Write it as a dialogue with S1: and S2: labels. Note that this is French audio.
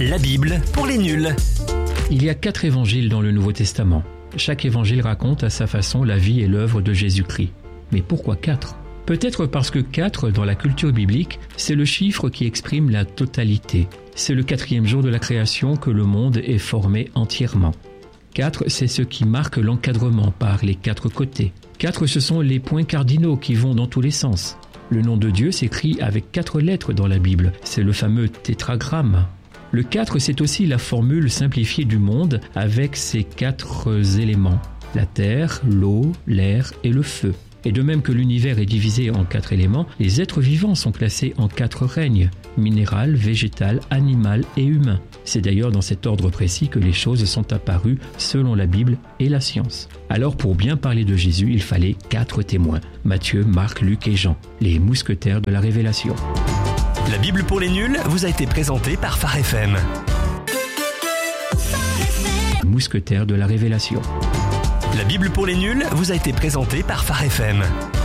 S1: La Bible pour les nuls.
S2: Il y a 4 évangiles dans le Nouveau Testament. Chaque évangile raconte à sa façon la vie et l'œuvre de Jésus-Christ. Mais pourquoi 4 ? Peut-être parce que 4, dans la culture biblique, c'est le chiffre qui exprime la totalité. C'est le 4e jour de la création que le monde est formé entièrement. 4, c'est ce qui marque l'encadrement par les 4 côtés. 4, ce sont les points cardinaux qui vont dans tous les sens. Le nom de Dieu s'écrit avec 4 lettres dans la Bible. C'est le fameux tétragramme. Le 4, c'est aussi la formule simplifiée du monde avec ses 4 éléments. La terre, l'eau, l'air et le feu. Et de même que l'univers est divisé en 4 éléments, les êtres vivants sont classés en 4 règnes, minéral, végétal, animal et humain. C'est d'ailleurs dans cet ordre précis que les choses sont apparues selon la Bible et la science. Alors pour bien parler de Jésus, il fallait 4 témoins, Matthieu, Marc, Luc et Jean, les mousquetaires de la Révélation.
S1: La Bible pour les nuls vous a été présentée par Phare FM.
S2: Mousquetaires de la Révélation.
S1: La Bible pour les nuls vous a été présentée par Phare FM.